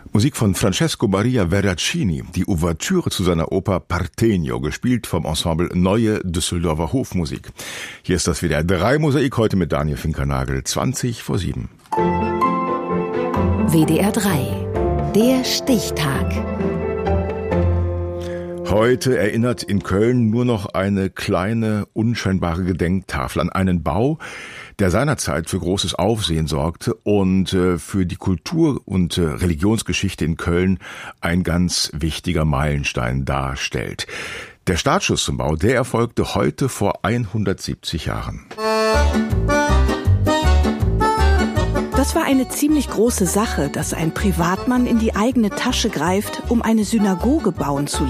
Musik von Francesco Maria Veracini, die Ouvertüre zu seiner Oper Partenio, gespielt vom Ensemble Neue Düsseldorfer Hofmusik. Hier ist das WDR 3 Mosaik, heute mit Daniel Finkernagel, 7:20. WDR 3, der Stichtag. Heute erinnert in Köln nur noch eine kleine, unscheinbare Gedenktafel an einen Bau, der seinerzeit für großes Aufsehen sorgte und für die Kultur- und Religionsgeschichte in Köln ein ganz wichtiger Meilenstein darstellt. Der Startschuss zum Bau, der erfolgte heute vor 170 Jahren. Das war eine ziemlich große Sache, dass ein Privatmann in die eigene Tasche greift, um eine Synagoge bauen zu lassen.